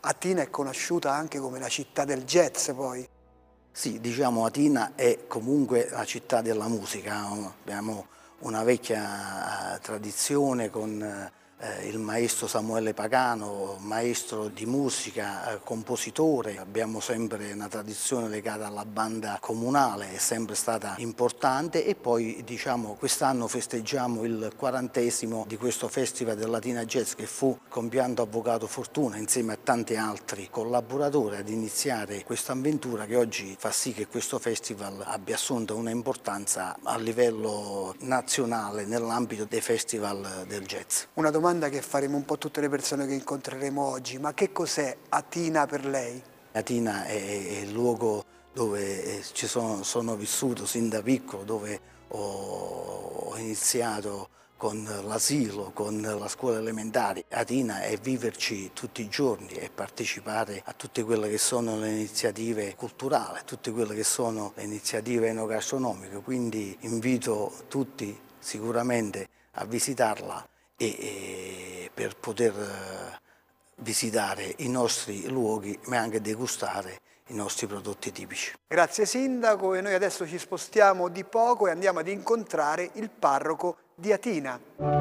Atina è conosciuta anche come la città del jazz poi. Sì, diciamo Atina è comunque la città della musica, abbiamo una vecchia tradizione con il maestro Samuele Pagano, maestro di musica, compositore. Abbiamo sempre una tradizione legata alla banda comunale, è sempre stata importante, e poi diciamo quest'anno festeggiamo il 40° di questo Festival del Latina Jazz, che fu compianto Avvocato Fortuna insieme a tanti altri collaboratori ad iniziare questa avventura, che oggi fa sì che questo festival abbia assunto una importanza a livello nazionale nell'ambito dei festival del jazz. Una domanda che faremo un po' a tutte le persone che incontreremo oggi: ma che cos'è Atina per lei? Atina è il luogo dove sono vissuto sin da piccolo, dove ho iniziato con l'asilo, con la scuola elementare. Atina è viverci tutti i giorni e partecipare a tutte quelle che sono le iniziative culturali, tutte quelle che sono le iniziative enogastronomiche, quindi invito tutti sicuramente a visitarla e per poter visitare i nostri luoghi, ma anche degustare i nostri prodotti tipici. Grazie Sindaco, e noi adesso ci spostiamo di poco e andiamo ad incontrare il parroco di Atina.